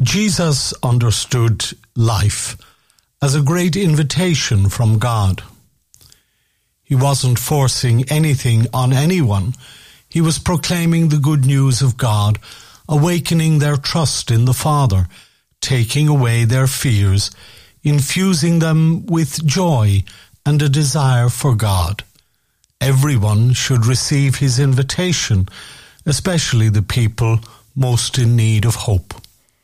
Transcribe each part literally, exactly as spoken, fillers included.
Jesus understood life as a great invitation from God. He wasn't forcing anything on anyone. He was proclaiming the good news of God, awakening their trust in the Father, taking away their fears, infusing them with joy and a desire for God. Everyone should receive his invitation, especially the people most in need of hope.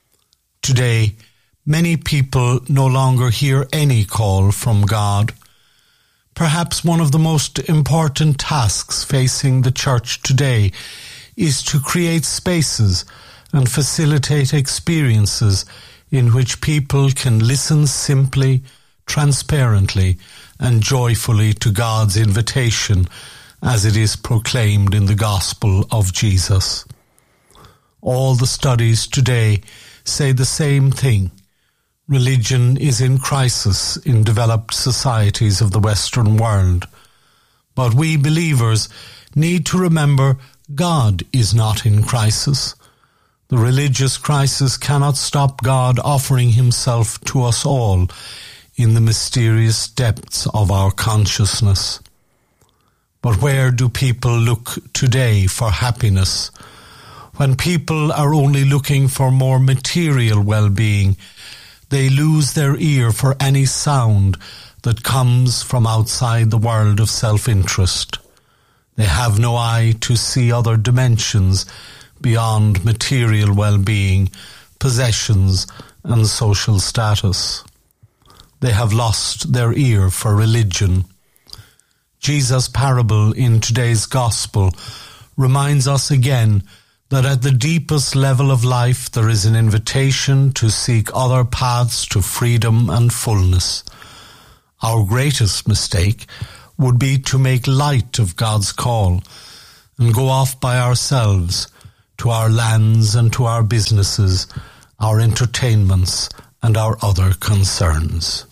Today, many people no longer hear any call from God. Perhaps one of the most important tasks facing the church today is to create spaces and facilitate experiences in which people can listen simply, transparently, and joyfully to God's invitation as it is proclaimed in the gospel of Jesus. All the studies today say the same thing. Religion is in crisis in developed societies of the Western world. But we believers need to remember God is not in crisis. The religious crisis cannot stop God offering himself to us all in the mysterious depths of our consciousness. But where do people look today for happiness? When people are only looking for more material well-being, they lose their ear for any sound that comes from outside the world of self-interest. They have no eye to see other dimensions beyond material well-being, possessions, and social status. They have lost their ear for religion. Jesus' parable in today's gospel reminds us again that at the deepest level of life there is an invitation to seek other paths to freedom and fullness. Our greatest mistake would be to make light of God's call and go off by ourselves to our lands and to our businesses, our entertainments and our other concerns.